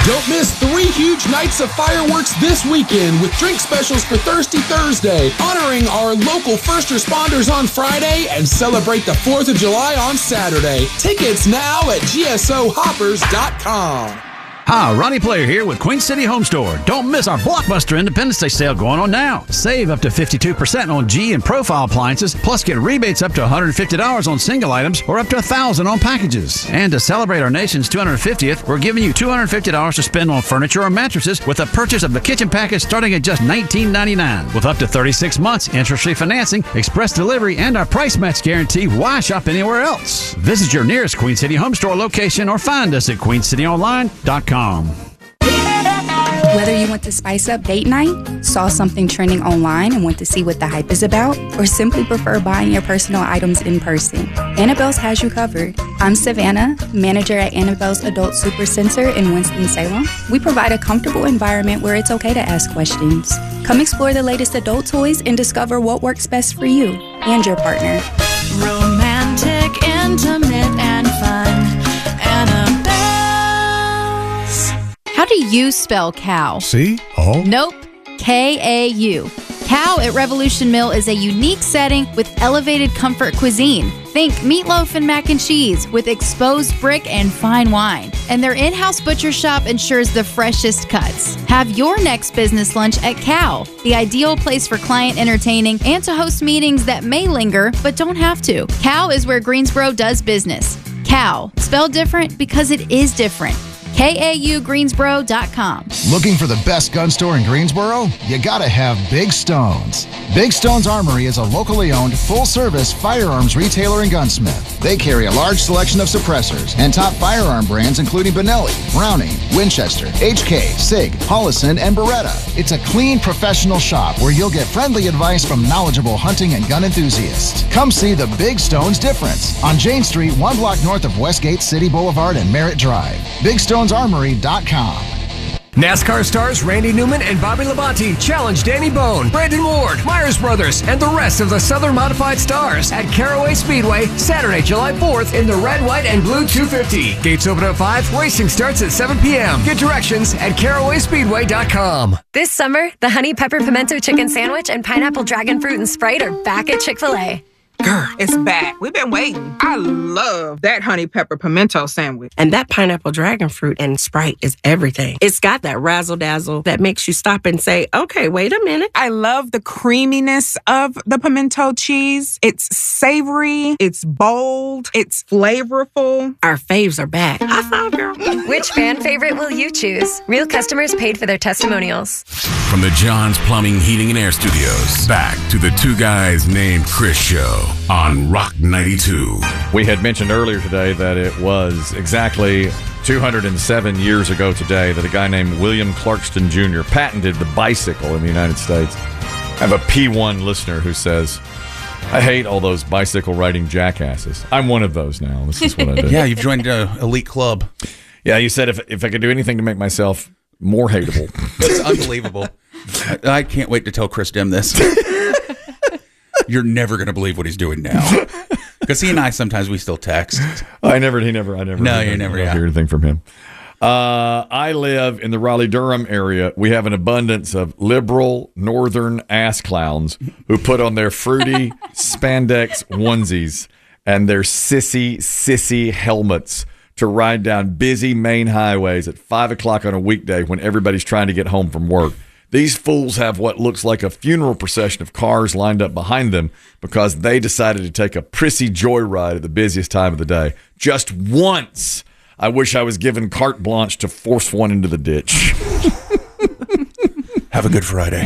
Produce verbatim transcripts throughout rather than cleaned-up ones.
Don't miss three huge nights of fireworks this weekend with drink specials for Thirsty Thursday, honoring our local first responders on Friday and celebrate the fourth of July on Saturday. Tickets now at G S O hoppers dot com. Hi, Ronnie Player here with Queen City Home Store. Don't miss our Blockbuster Independence Day sale going on now. Save up to fifty-two percent on G and Profile appliances, plus get rebates up to one hundred fifty dollars on single items or up to one thousand dollars on packages. And to celebrate our nation's two hundred fiftieth, we're giving you two hundred fifty dollars to spend on furniture or mattresses with a purchase of the kitchen package starting at just nineteen ninety-nine. With up to thirty-six months interest-free financing, express delivery, and our price match guarantee, why shop anywhere else? Visit your nearest Queen City Home Store location or find us at queen city online dot com. Whether you want to spice up date night, saw something trending online and want to see what the hype is about, or simply prefer buying your personal items in person, Annabelle's has you covered. I'm Savannah, manager at Annabelle's Adult Super Center in Winston-Salem. We provide a comfortable environment where it's okay to ask questions. Come explore the latest adult toys and discover what works best for you and your partner. Romantic, intimate, and fun. Annabelle. How do you spell cow? C O? Nope. K A U. Cow at Revolution Mill is a unique setting with elevated comfort cuisine. Think meatloaf and mac and cheese with exposed brick and fine wine. And their in-house butcher shop ensures the freshest cuts. Have your next business lunch at Cow, the ideal place for client entertaining and to host meetings that may linger but don't have to. Cow is where Greensboro does business. Cow, spelled different because it is different. K A U greensboro dot com. Looking for the best gun store in Greensboro? You gotta have Big Stones. Big Stones Armory is a locally owned, full-service firearms retailer and gunsmith. They carry a large selection of suppressors and top firearm brands including Benelli, Browning, Winchester, H K, Sig, Hollison, and Beretta. It's a clean, professional shop where you'll get friendly advice from knowledgeable hunting and gun enthusiasts. Come see the Big Stones difference on Jane Street, one block north of Westgate City Boulevard and Merritt Drive. Big Stones Armory dot com. NASCAR stars Randy Newman and Bobby Labonte challenge Danny Bone, Brandon Ward, Myers Brothers, and the rest of the Southern Modified Stars at Caraway Speedway Saturday, July fourth in the red, white, and blue two fifty. Gates open at five. Racing starts at seven p.m. Get directions at caraway speedway dot com. This summer, the Honey Pepper Pimento Chicken Sandwich and Pineapple Dragon Fruit and Sprite are back at Chick-fil-A. Girl, it's back. We've been waiting. I love that honey pepper pimento sandwich. And that pineapple dragon fruit and Sprite is everything. It's got that razzle-dazzle that makes you stop and say, okay, wait a minute. I love the creaminess of the pimento cheese. It's savory. It's bold. It's flavorful. Our faves are back. High five, girl. Which fan favorite will you choose? Real customers paid for their testimonials. From the John's Plumbing, Heating, and Air Studios, back to the Two Guys Named Chris show on Rock ninety-two. We had mentioned earlier today that it was exactly two hundred seven years ago today that a guy named William Clarkston Junior patented the bicycle in the United States. I have a P one listener who says, I hate all those bicycle riding jackasses. I'm one of those now. This is what I do. Yeah, you've joined an elite club. Yeah, you said if if I could do anything to make myself more hateable. It's unbelievable. I, I can't wait to tell Chris Dim this. You're never going to believe what he's doing now. Because he and I, sometimes we still text. I never, he never, I never. No, you never, yeah. hear anything from him. Uh, I live in the Raleigh-Durham area. We have an abundance of liberal northern ass clowns who put on their fruity spandex onesies and their sissy, sissy helmets to ride down busy main highways at five o'clock on a weekday when everybody's trying to get home from work. These fools have what looks like a funeral procession of cars lined up behind them because they decided to take a prissy joyride at the busiest time of the day. Just once, I wish I was given carte blanche to force one into the ditch. Have a good Friday.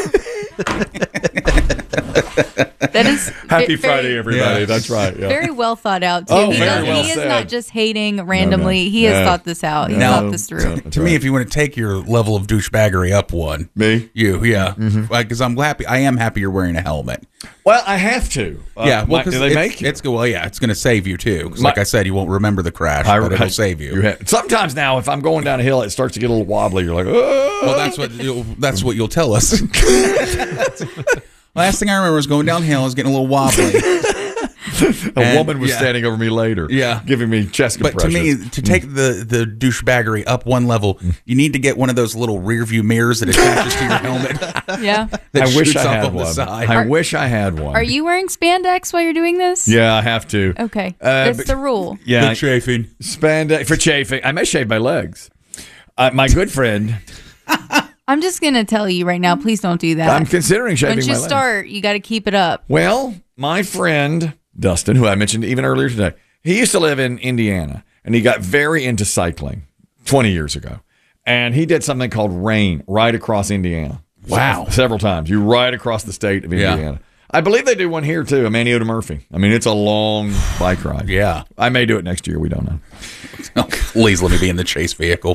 That is Happy very, Friday, everybody. Yeah. That's right. Yeah. Very well thought out, too. Oh, he very does, well he is said. not just hating randomly. No, no. He has No. thought this out. He No. thought this through. To right. me, if you want to take your level of douchebaggery up one, Me? you, yeah, because mm-hmm. I'm happy. I am happy you're wearing a helmet. Well, I have to. Uh, yeah, well, do they it's, make you? It's good. Well, yeah, it's going to save you too. Because, like I said, you won't remember the crash, I, but it'll I, save you. you have, sometimes now, if I'm going down a hill, it starts to get a little wobbly. You're like, oh. Well, that's what you'll, that's what you'll tell us. Last thing I remember was going downhill, I was getting a little wobbly. A And, woman was yeah. standing over me later, Yeah. giving me chest But to compressions. me, to take the, the douchebaggery up one level, you need to get one of those little rear view mirrors that attaches to your helmet. Yeah. that I wish shoots I off had on the one. side. I wish I had one. Are you wearing spandex while you're doing this? Yeah, I have to. Okay. Uh, That's but- the rule. Yeah, For chafing. Spandex for chafing. I may shave my legs. Uh, my good friend. I'm just going to tell you right now, please don't do that. I'm considering shaving Once you my legs. start, you got to keep it up. Well, my friend Dustin, who I mentioned even earlier today, he used to live in Indiana, and he got very into cycling twenty years ago. And he did something called Rain right across Indiana. Wow. Several times. You ride across the state of Yeah. Indiana. I believe they do one here, too, Maniota Murphy. I mean, it's a long bike ride. Yeah. I may do it next year. We don't know. Oh, please let me be in the chase vehicle.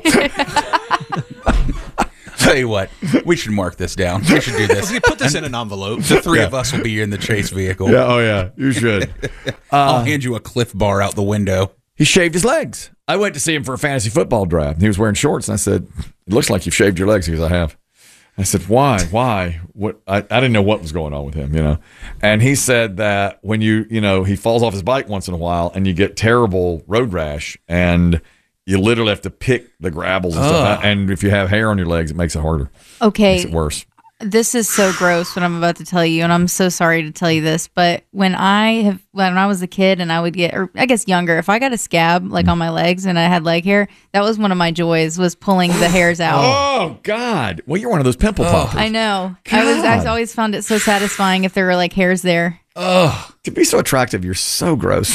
Tell you what, we should mark this down. We should do this. You put this in an envelope. The three Yeah. of us will be in the chase vehicle. Yeah, oh, yeah. You should. I'll hand you a Cliff Bar out the window. He shaved his legs. I went to see him for a fantasy football draft. And he was wearing shorts, and I said, "It looks like you've shaved your legs." He goes, "I have." I said, "Why? Why? What?" I, I didn't know what was going on with him, you know. And he said that when you, you know, he falls off his bike once in a while, and you get terrible road rash, and you literally have to pick the gravels and stuff. Ugh. And if you have hair on your legs, it makes it harder. Okay. Makes it worse. This is so gross what I'm about to tell you, and I'm so sorry to tell you this, but when I have when I was a kid and I would get, or I guess younger, if I got a scab like on my legs and I had leg hair, that was one of my joys, was pulling the hairs out. Oh God! Well, you're one of those pimple poppers. I know. I was. I God. always found it so satisfying if there were like hairs there. Oh, to be so attractive, you're so gross.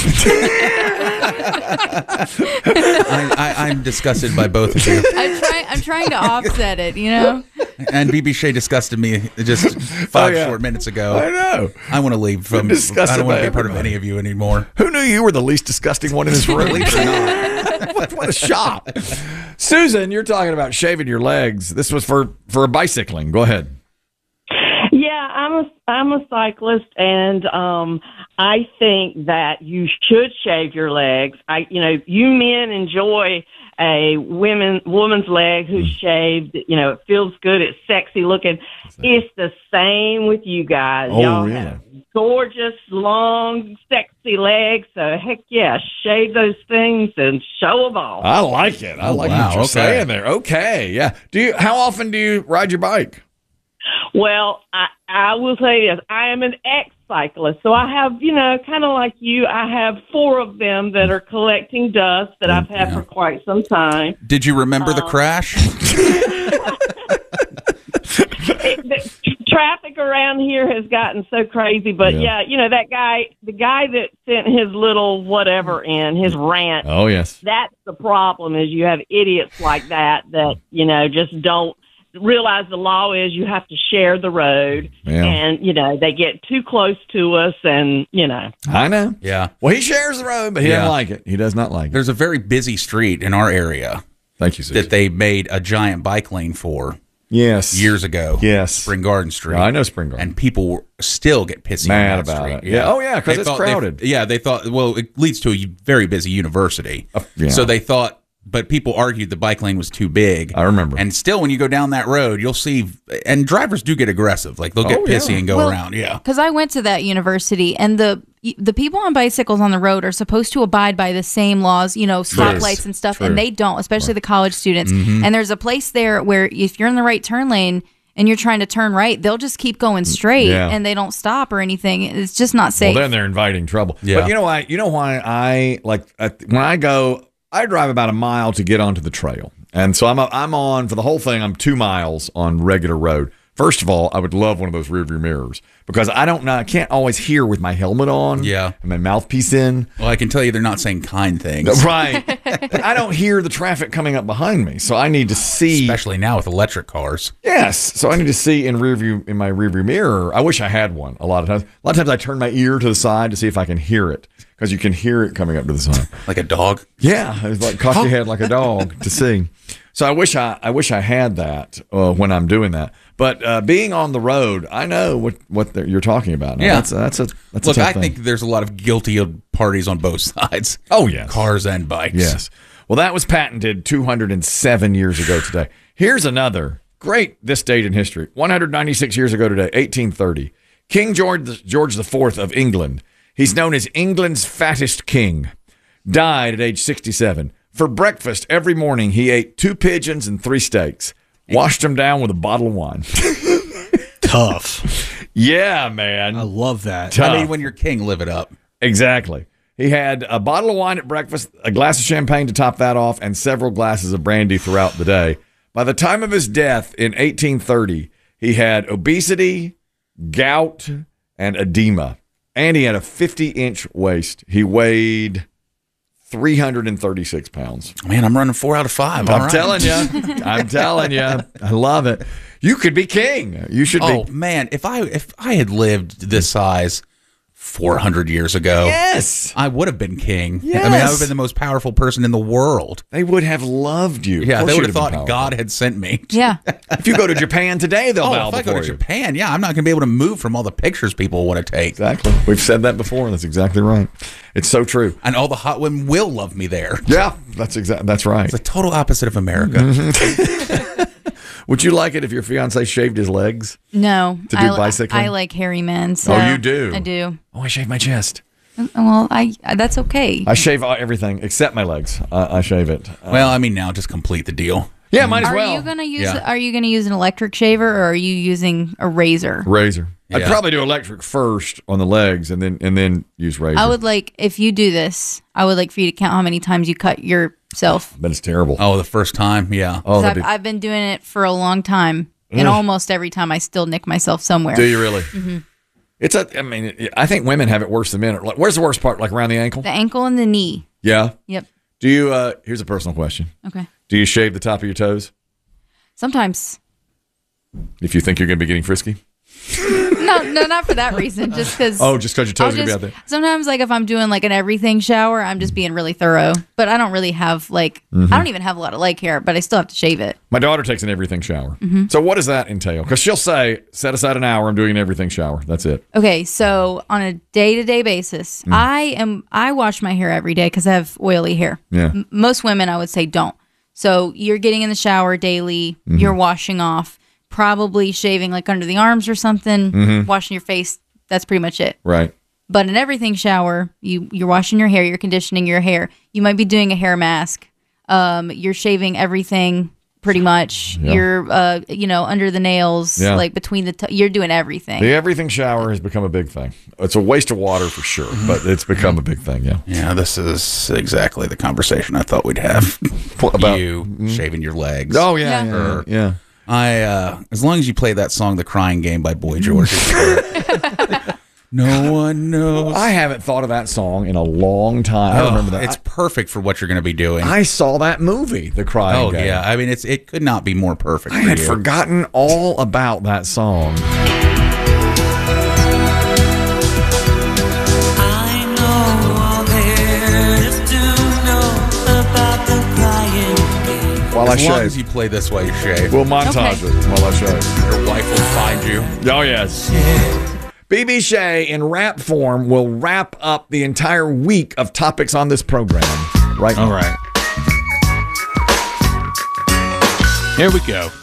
I, I, I'm disgusted by both of you. I'm trying. I'm trying to offset it. You know. And B B Shea disgusted me just five Oh, yeah. short minutes ago. I know. I want to leave from. You're disgusted I don't want by to be part of everybody. any of you anymore. Who knew you were the least disgusting one in this room? Believe it or not. what, what a shock. Susan, you're talking about shaving your legs. This was for, for bicycling. Go ahead. Yeah, I'm a I'm a cyclist, and um, I think that you should shave your legs. I, you know, you men enjoy a women woman's leg who's shaved. You know, it feels good. It's sexy looking. It's the same with you guys. Oh, Y'all really? have gorgeous, long, sexy legs. So heck yeah, shave those things and show them off. I like it. I Oh, like wow, what you're okay. saying there. Okay, yeah. Do you? How often do you ride your bike? Well, I, I will say this. I am an ex-cyclist, so I have, you know, kind of like you, I have four of them that are collecting dust that I've had for quite some time. Did you remember the Um, crash? It, the traffic around here has gotten so crazy, but Yeah. yeah. you know, that guy, the guy that sent his little whatever in, his rant, Oh, yes. that's the problem is you have idiots like that that, you know, just don't realize the law is you have to share the road Yeah. and, you know, they get too close to us and, you know. I know. Yeah. Well, he shares the road, but he Yeah. doesn't like it. He does not like it. There's a very busy street in our area Thank you, Susan. that they made a giant bike lane for Yes. years ago. Yes. Spring Garden Street. I know Spring Garden. And people still get pissy Mad on that about street. it. Yeah. Oh, yeah, 'cause They it's thought they- crowded. yeah, they thought, well, it leads to a very busy university. Uh, yeah. So they thought, but people argued the bike lane was too big. I remember. And still, when you go down that road, you'll see, and drivers do get aggressive. Like they'll get Oh, yeah. pissy and go Well, around. Yeah. Because I went to that university, and the the people on bicycles on the road are supposed to abide by the same laws, you know, stoplights and stuff, True. and they don't, especially the college students. Mm-hmm. And there's a place there where if you're in the right turn lane and you're trying to turn right, they'll just keep going straight, Yeah. and they don't stop or anything. It's just not safe. Well, then they're inviting trouble. Yeah. But you know why? You know why I like uh, when I go. I drive about a mile to get onto the trail, and so I'm I'm on for the whole thing. I'm two miles on regular road. First of all, I would love one of those rear view mirrors because I don't know. I can't always hear with my helmet on. Yeah. and my mouthpiece in. Well, I can tell you they're not saying kind things. Right. I don't hear the traffic coming up behind me, so I need to see. Especially now with electric cars. Yes, so I need to see in rear view in my rear view mirror. I wish I had one. A lot of times, a lot of times I turn my ear to the side to see if I can hear it because you can hear it coming up to the side. Like a dog. Yeah, it's like cock your head like a dog to see. So I wish I I wish I had that uh, when I'm doing that. But uh, being on the road, I know what what the, you're talking about. Now, Yeah. that's that's a that's Look, a tough I thing. think there's a lot of guilty parties on both sides. Oh yes, Cars and bikes. yes. Well, that was patented two hundred seven years ago today. Here's another great this date in history. one hundred ninety-six years ago today, eighteen thirty. King George George the Fourth of England. He's known as England's fattest king. Died at age sixty-seven. For breakfast every morning, he ate two pigeons and three steaks. Washed them down with a bottle of wine. Tough. Yeah, man. I love that. Tough. I mean, when you're king, live it up. Exactly. He had a bottle of wine at breakfast, a glass of champagne to top that off, and several glasses of brandy throughout the day. By the time of his death in eighteen thirty, he had obesity, gout, and edema. And he had a fifty-inch waist. He weighed three hundred thirty-six pounds. Man, I'm running four out of five. All I'm right. telling you. I'm telling you. I love it. You could be king. You should oh, be. man, if I if I had lived this size four hundred years ago, yes, I would have been king. Yes. I mean, I would have been the most powerful person in the world. They would have loved you. Yeah, they would have been thought powerful. God had sent me. Yeah. If you go to Japan today, they'll Oh, bow if I go before to you. Japan, yeah, I'm not going to be able to move from all the pictures people want to take. Exactly. We've said that before. That's exactly right. It's so true. And all the hot women will love me there. Yeah, that's exactly. That's right. It's the total opposite of America. Mm-hmm. Would you like it if your fiance shaved his legs? No. To do I, li- bicycling? I like hairy men. So Oh, you do? I do. Oh, I shave my chest. Well, I that's okay. I shave all- everything except my legs. Uh, I shave it. Uh, Well, I mean, now just complete the deal. yeah, might as Are well. you gonna use Yeah. Are you gonna use an electric shaver or are you using a razor? razor. I'd Yeah. probably do electric first on the legs, and then and then use razor. I would like if you do this. I would like for you to count how many times you cut yourself. but it's terrible. Oh, the first time, yeah. Oh, 'Cause that'd I've, be- I've been doing it for a long time, and Ugh. almost every time I still nick myself somewhere. do you really? hmm It's a. I mean, it- I think women have it worse than men. Like, where's the worst part? Like around the ankle? The ankle and the knee. Yeah. Yep. Do you? Uh, here's a personal question. Okay. Do you shave the top of your toes Sometimes. if you think you're going to be getting frisky? No, no, not for that reason. Just because. Oh, just because your toes are going to be out there. Sometimes, like if I'm doing like an everything shower, I'm just being really thorough. But I don't really have like Mhm. I don't even have a lot of leg hair, but I still have to shave it. My daughter takes an everything shower. Mhm. So what does that entail? Because she'll say, set aside an hour, I'm doing an everything shower. That's it. Okay, so on a day to day basis, Mm. I am I wash my hair every day because I have oily hair. Yeah. M- most women, I would say, don't. So you're getting in the shower daily. Mhm. You're washing off, probably shaving like under the arms or something. Mhm. Washing your face. That's pretty much it. Right. But an everything shower, you you're washing your hair, you're conditioning your hair. You might be doing a hair mask. Um, you're shaving everything pretty much. Yeah. You're uh, you know, under the nails, Yeah. like between the. T- you're doing everything. The everything shower has become a big thing. It's a waste of water for sure, but it's become a big thing. Yeah. Yeah, this is exactly the conversation I thought we'd have about you shaving your legs. Oh, yeah, yeah, Or- yeah, yeah. I uh, as long as you play that song, "The Crying Game" by Boy George. No one knows. I haven't thought of that song in a long time. I Oh, remember that. It's perfect for what you're going to be doing. I saw that movie, The Crying oh Game. yeah, I mean it's it could not be more perfect. I for had you. forgotten all about that song. While I as long shave. as you play this while you shave, We'll montage it while I shave. Your wife will find you. Oh, yes. B B Shea in rap form will wrap up the entire week of topics on this program right now. All right. Here we go.